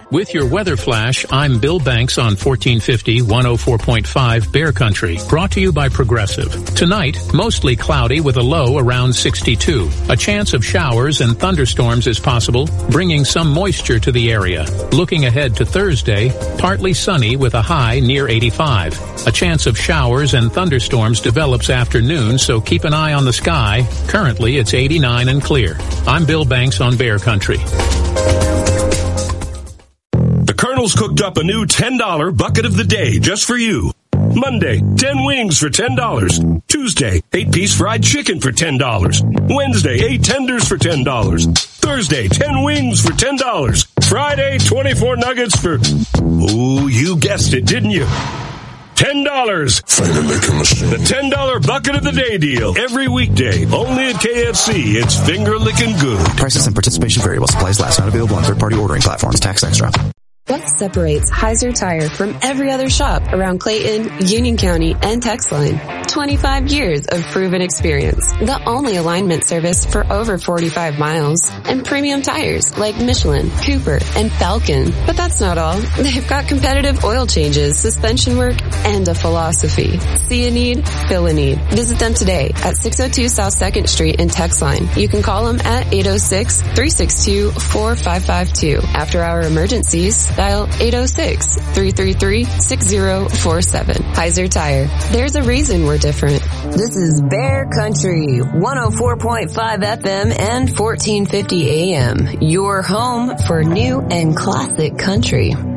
With your weather flash, I'm Bill Banks on 1450 104.5 Bear Country, brought to you by Progressive. Tonight, mostly cloudy with a low around 62. A chance of showers and thunderstorms is possible, bringing some moisture to the area. Looking ahead to Thursday, partly sunny with a high near 85. A chance of showers and thunderstorms develops after noon, so keep an eye on the sky. Currently, it's 89 and clear. I'm Bill Banks on Bear Country. The Colonel's cooked up a new $10 bucket of the day just for you. Monday, 10 wings for $10. Tuesday, 8-piece fried chicken for $10. Wednesday, 8 tenders for $10. Thursday, 10 wings for $10. Friday, 24 nuggets for... Oh, you guessed it, didn't you? $10. The $10 bucket of the day deal. Every weekday, only at KFC. It's finger-licking good. Prices and participation variable. Supplies last. Not available on third-party ordering platforms. Tax extra. What separates Heiser Tire from every other shop around Clayton, Union County, and Texline? 25 years of proven experience. The only alignment service for over 45 miles. And premium tires like Michelin, Cooper, and Falcon. But that's not all. They've got competitive oil changes, suspension work, and a philosophy. See a need, fill a need. Visit them today at 602 South 2nd Street in Texline. You can call them at 806-362-4552. After our emergencies, dial 806-333-6047. Heiser Tire. There's a reason we're different. This is Bear Country, 104.5 FM and 1450 AM. Your home for new and classic country.